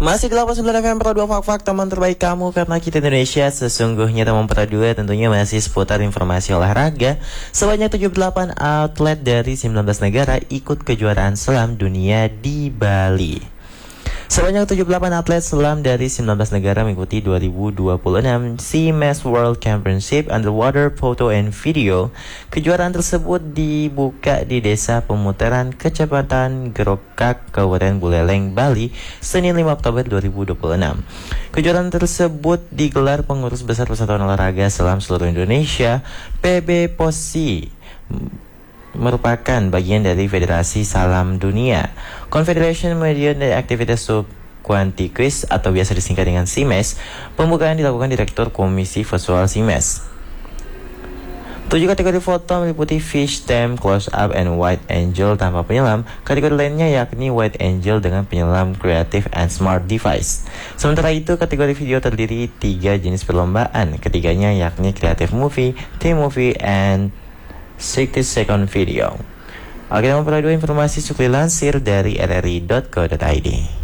Masih di 89 FM Pro 2 Fak-Fak, teman terbaik kamu karena kita Indonesia. Sesungguhnya teman Pro 2 tentunya masih seputar informasi olahraga. Sebanyak 78 outlet dari 19 negara ikut kejuaraan selam dunia di Bali. Sebanyak 78 atlet selam dari 19 negara mengikuti 2026 CMAS World Championship Underwater Photo and Video. Kejuaraan tersebut dibuka di Desa Pemutaran, Kecamatan Gerokak, Kabupaten Buleleng, Bali, Senin 5 Oktober 2026. Kejuaraan tersebut digelar Pengurus Besar Persatuan Olahraga Selam Seluruh Indonesia, PB POSI, merupakan bagian dari Federasi Salam Dunia, Confederation Median dan Aktivitas Subquantiquis atau biasa disingkat dengan CMAS. Pembukaan dilakukan Direktur Komisi Visual CMAS. 7 kategori foto meliputi Fish Stem, Close Up, and White Angel tanpa penyelam. Kategori lainnya yakni White Angel dengan penyelam, Creative, and Smart Device. Sementara itu, kategori video terdiri 3 jenis perlombaan. Ketiganya yakni Creative Movie, Team Movie, and 60-second video. Oke, teman Pro 2, informasi Sukri lansir dari rri.co.id.